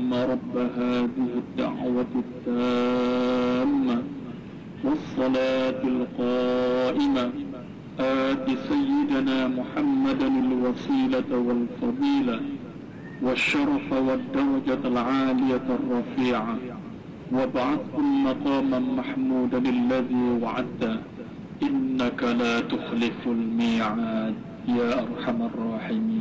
اللهم رب هذه الدعوة التامة والصلاة القائمة آت سيدنا محمدا الوسيلة والفضيلة والشرف والدرجة العالية الرفيعة وابعثه مقاما محمودا الذي وعدته إنك لا تخلف الميعاد يا أرحم الراحمين.